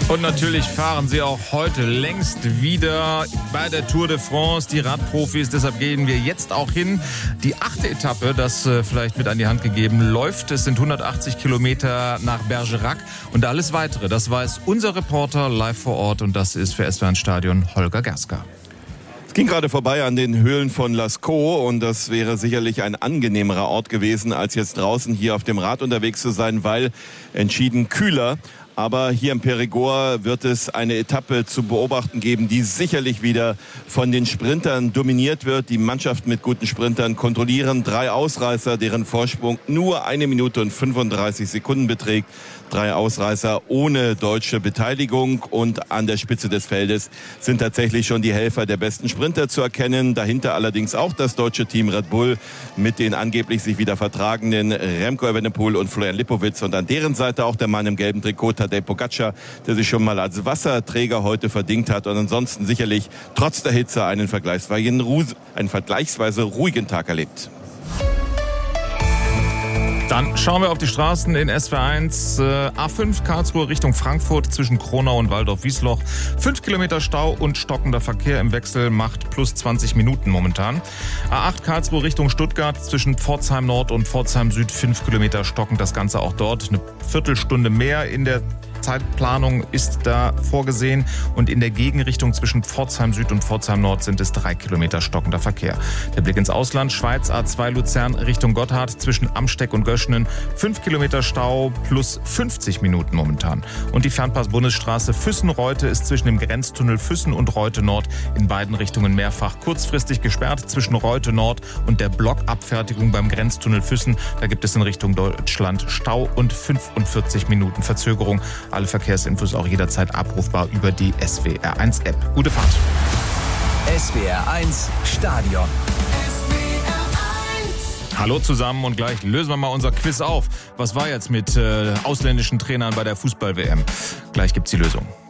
Und natürlich fahren sie auch heute längst wieder bei der Tour de France, die Radprofis. Deshalb gehen wir jetzt auch hin. Die 8. Etappe, das vielleicht mit an die Hand gegeben, läuft. Es sind 180 Kilometer nach Bergerac. Und alles Weitere, das weiß unser Reporter live vor Ort. Und das ist für SWR Stadion Holger Gerska. Es ging gerade vorbei an den Höhlen von Lascaux und das wäre sicherlich ein angenehmerer Ort gewesen, als jetzt draußen hier auf dem Rad unterwegs zu sein, weil entschieden kühler. Aber hier im Périgord wird es eine Etappe zu beobachten geben, die sicherlich wieder von den Sprintern dominiert wird. Die Mannschaften mit guten Sprintern kontrollieren 3 Ausreißer, deren Vorsprung nur 1 Minute und 35 Sekunden beträgt. 3 Ausreißer ohne deutsche Beteiligung. Und an der Spitze des Feldes sind tatsächlich schon die Helfer der besten Sprinter zu erkennen. Dahinter allerdings auch das deutsche Team Red Bull mit den angeblich sich wieder vertragenden Remco Evenepoel und Florian Lipowitz. Und an deren Seite auch der Mann im gelben Trikot, Tadej Pogačar, der sich schon mal als Wasserträger heute verdingt hat und ansonsten sicherlich trotz der Hitze einen vergleichsweise ruhigen Tag erlebt. Dann schauen wir auf die Straßen in SW1. A5 Karlsruhe Richtung Frankfurt zwischen Kronau und Waldorf-Wiesloch. 5 Kilometer Stau und stockender Verkehr im Wechsel macht plus 20 Minuten momentan. A8 Karlsruhe Richtung Stuttgart zwischen Pforzheim Nord und Pforzheim Süd. 5 Kilometer stockend, das Ganze auch dort. Eine Viertelstunde mehr in der Zeitplanung ist da vorgesehen und in der Gegenrichtung zwischen Pforzheim Süd und Pforzheim Nord sind es 3 Kilometer stockender Verkehr. Der Blick ins Ausland, Schweiz A2 Luzern Richtung Gotthard zwischen Amsteck und Göschenen, 5 Kilometer Stau plus 50 Minuten momentan. Und die Fernpass-Bundesstraße Füssen-Reute ist zwischen dem Grenztunnel Füssen und Reute Nord in beiden Richtungen mehrfach kurzfristig gesperrt. Zwischen Reute Nord und der Blockabfertigung beim Grenztunnel Füssen, da gibt es in Richtung Deutschland Stau und 45 Minuten Verzögerung. Alle Verkehrsinfos auch jederzeit abrufbar über die SWR1-App. Gute Fahrt. SWR1 Stadion. Hallo zusammen und gleich lösen wir mal unser Quiz auf. Was war jetzt mit ausländischen Trainern bei der Fußball-WM? Gleich gibt's die Lösung.